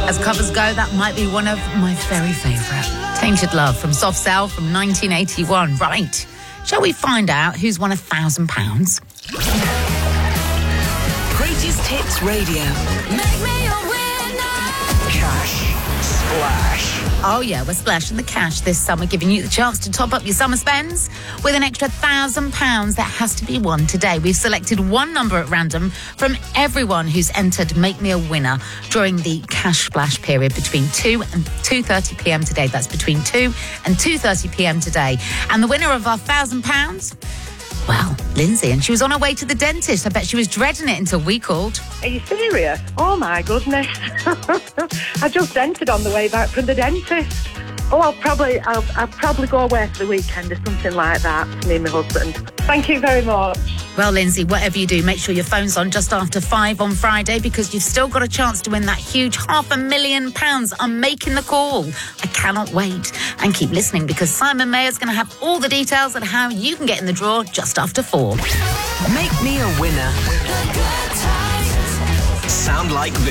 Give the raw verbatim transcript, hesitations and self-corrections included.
As covers go, that might be one of my very favourite. Tainted Love from Soft Cell from nineteen eighty-one. Right. Shall we find out who's won a thousand pounds? Greatest Hits Radio. Make me a winner. Cash Splash. Oh yeah, we're splashing the cash this summer, giving you the chance to top up your summer spends with an extra thousand pounds that has to be won today. We've selected one number at random from everyone who's entered Make Me a Winner during the cash splash period between two and two thirty p.m. today. That's between two and two thirty p.m. today. And the winner of our thousand pounds, well, Lindsay, and she was on her way to the dentist. I bet she was dreading it until we called. Are you serious? Oh my goodness. I just entered on the way back from the dentist. Oh, I'll probably I'll, I'll probably go away for the weekend or something like that, me and my husband. Thank you very much. Well, Lindsay, whatever you do, make sure your phone's on just after five on Friday, because you've still got a chance to win that huge half a million pounds. I'm making the call. I cannot wait. And keep listening, because Simon Mayer's going to have all the details on how you can get in the draw just after four. Make me a winner. Sound like this.